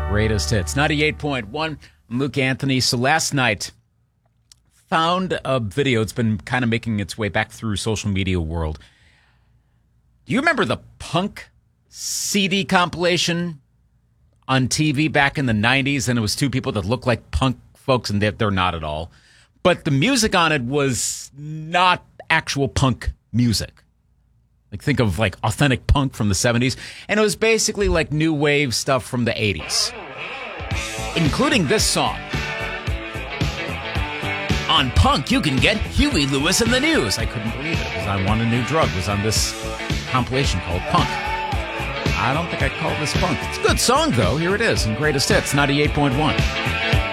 Greatest hits. 98.1. I'm Luke Anthony. So last night, found a video. It's been kind of making its way back through social media world. Do you remember the Punk CD compilation on TV back in the 90s? And it was two people that looked like punk folks, and they're not at all. But the music on it was not actual punk music. Like, think of like authentic punk from the 70s. And it was basically like new wave stuff from the 80s, including this song. On Punk, you can get Huey Lewis and the News. I couldn't believe it because I Want a New Drug was on this compilation called Punk. I don't think I'd call this punk. It's a good song, though. Here it is in Greatest Hits, 98.1.